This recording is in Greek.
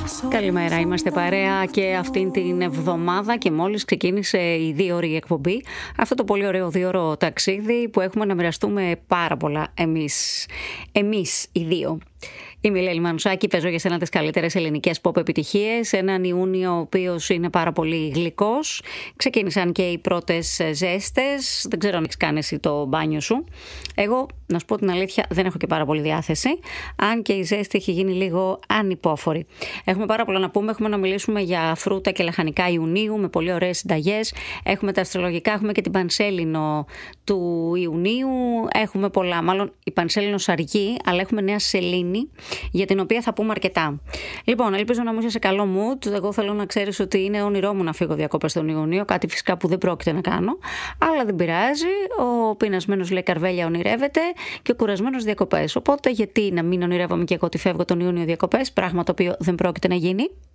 Καλημέρα, είμαστε παρέα και αυτήν την εβδομάδα και μόλις ξεκίνησε η 2ωρη εκπομπή. Αυτό το πολύ ωραίο 2ωρο ταξίδι που έχουμε να μοιραστούμε πάρα πολλά εμείς οι δύο. Είμαι η Λέλη Μανουσάκη, παίζω για σένα τις καλύτερες ελληνικές pop επιτυχίες. Έναν Ιούνιο ο οποίος είναι πάρα πολύ γλυκός. Ξεκίνησαν και οι πρώτες ζέστες. Δεν ξέρω αν έχεις κάνει εσύ το μπάνιο σου. Εγώ, να σου πω την αλήθεια, δεν έχω και πάρα πολύ διάθεση. Αν και η ζέστη έχει γίνει λίγο ανυπόφορη. Έχουμε πάρα πολλά να πούμε. Έχουμε να μιλήσουμε για φρούτα και λαχανικά Ιουνίου με πολύ ωραίες συνταγές. Έχουμε τα αστρολογικά, έχουμε και την Πανσέλινο του Ιουνίου. Έχουμε πολλά. Μάλλον η Πανσέλινος αργεί, αλλά έχουμε νέα σελήνη, για την οποία θα πούμε αρκετά. Λοιπόν, ελπίζω να μου είσαι σε καλό mood. Εγώ θέλω να ξέρεις ότι είναι όνειρό μου να φύγω διακόπες τον Ιουνίο, κάτι φυσικά που δεν πρόκειται να κάνω, αλλά δεν πειράζει. Ο πεινασμένος λέει καρβέλια ονειρεύεται και ο κουρασμένος διακοπές. Οπότε, γιατί να μην ονειρεύομαι και εγώ ότι φεύγω τον Ιούνιο διακοπές, πράγμα το οποίο δεν πρόκειται να γίνει.